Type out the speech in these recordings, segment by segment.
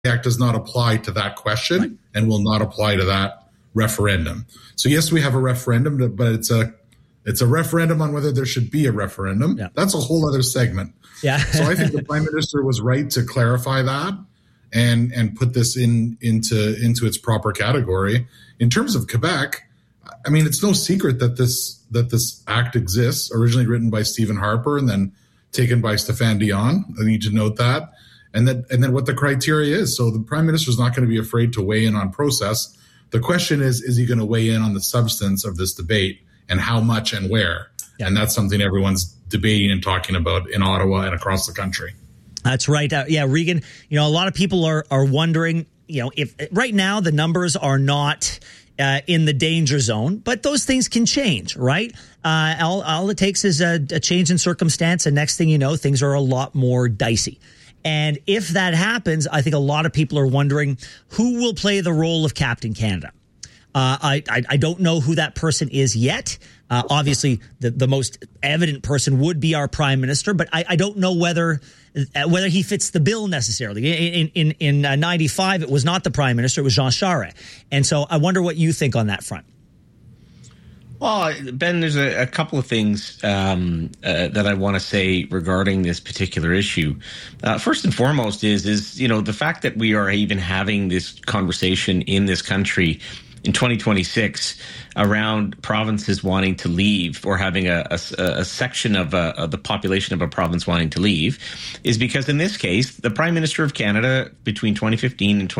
Act does not apply to that question and will not apply to that referendum. So yes, we have a referendum, but it's a referendum on whether there should be a referendum. Yeah. That's a whole other segment. Yeah. So I think the Prime Minister was right to clarify that and put this into its proper category. In terms of Quebec, I mean, it's no secret that this act exists, originally written by Stephen Harper and then taken by Stéphane Dion. I need to note that. And then what the criteria is. So the Prime Minister is not going to be afraid to weigh in on process. The question is he going to weigh in on the substance of this debate and how much and where? Yeah. And that's something everyone's debating and talking about in Ottawa and across the country. That's right. Regan, a lot of people are wondering, if right now the numbers are not in the danger zone, but those things can change, right? All it takes is a change in circumstance, and next thing you know, things are a lot more dicey. And if that happens, I think a lot of people are wondering who will play the role of Captain Canada. I don't know who that person is yet. Obviously, the most evident person would be our Prime Minister, but I don't know whether he fits the bill necessarily. In 95, it was not the Prime Minister, it was Jean Charest. And so I wonder what you think on that front. Well, Ben, there's a couple of things that I want to say regarding this particular issue. First and foremost is the fact that we are even having this conversation in this country in 2026 around provinces wanting to leave or having a section of the population of a province wanting to leave is because in this case, the Prime Minister of Canada between 2015 and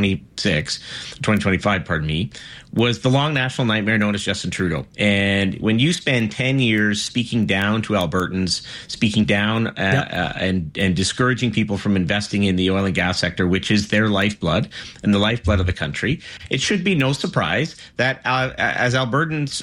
2025, was the long national nightmare known as Justin Trudeau. And when you spend 10 years speaking down to Albertans, speaking down and discouraging people from investing in the oil and gas sector, which is their lifeblood and the lifeblood of the country, it should be no surprise that as Albertans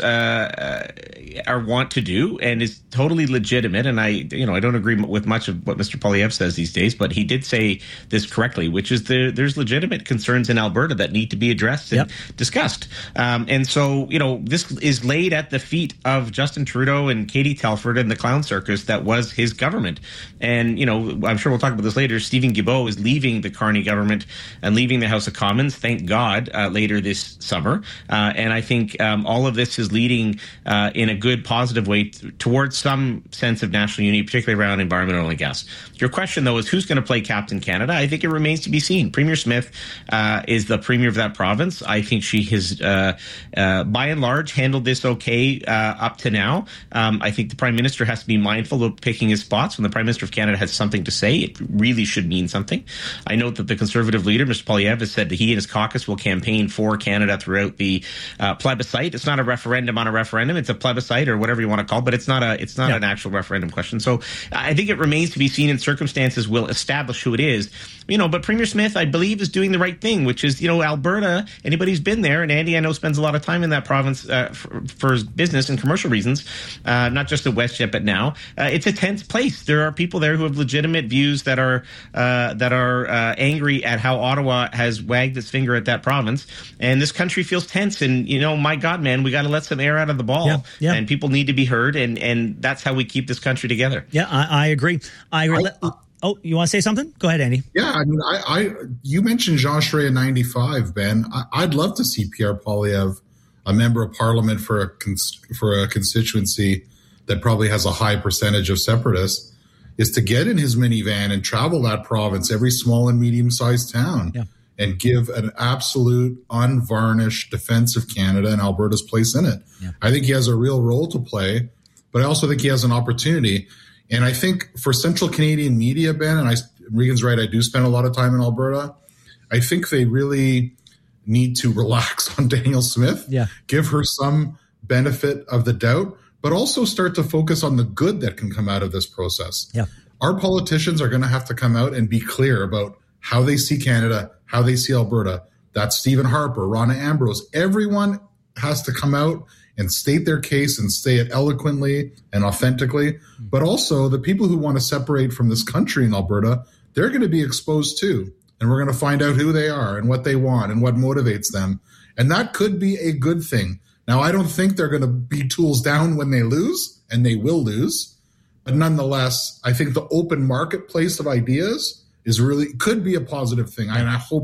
are wont to do and is totally legitimate, and I don't agree with much of what Mr. Poilievre says these days, but he did say this correctly, which is there's legitimate concerns in Alberta that need to be addressed and discussed. And so, this is laid at the feet of Justin Trudeau and Katie Telford and the clown circus that was his government. And, I'm sure we'll talk about this later. Stephen Guilbeault is leaving the Carney government and leaving the House of Commons, thank God, later this summer. And I think all of this is leading in a good, positive way towards some sense of national unity, particularly around environment, oil and gas. Your question, though, is who's going to play Captain Canada? I think it remains to be seen. Premier Smith is the premier of that province. I think she has, by and large, handled this okay up to now. I think the Prime Minister has to be mindful of picking his spots. When the Prime Minister of Canada has something to say, it really should mean something. I note that the Conservative leader, Mr. Poilievre, has said that he and his caucus will campaign for Canada throughout the plebiscite. It's not a referendum on a referendum. It's a plebiscite or whatever you want to call it, but it's not an actual referendum question. So I think it remains to be seen, and circumstances will establish who it is. But Premier Smith, I believe, is doing the right thing, which is, Alberta, anybody who's been there, and Andy, I know, spends a lot of time in that province for business and commercial reasons, not just at WestJet, but now. It's a tense place. There are people there who have legitimate views that are angry at how Ottawa has wagged its finger at that province. And this country feels tense. And, my God, man, we got to let some air out of the ball. Yeah. And people need to be heard. And that's how we keep this country together. Yeah, I agree. Oh, you want to say something? Go ahead, Andy. Yeah, I mean, you mentioned Jean Charest in 95, Ben. I'd love to see Pierre Poilievre, a member of Parliament for a constituency that probably has a high percentage of separatists, is to get in his minivan and travel that province, every small and medium-sized town, and give an absolute unvarnished defense of Canada and Alberta's place in it. Yeah. I think he has a real role to play, but I also think he has an opportunity. And I think for Central Canadian media, Ben, and Regan's right, I do spend a lot of time in Alberta, I think they really need to relax on Danielle Smith, give her some benefit of the doubt, but also start to focus on the good that can come out of this process. Yeah. Our politicians are going to have to come out and be clear about how they see Canada, how they see Alberta. That's Stephen Harper, Rona Ambrose. Everyone has to come out and state their case and say it eloquently and authentically. But also the people who want to separate from this country in Alberta, they're going to be exposed too. And we're going to find out who they are and what they want and what motivates them. And that could be a good thing. Now, I don't think they're going to be tools down when they lose, and they will lose. But nonetheless, I think the open marketplace of ideas is really could be a positive thing. And I hope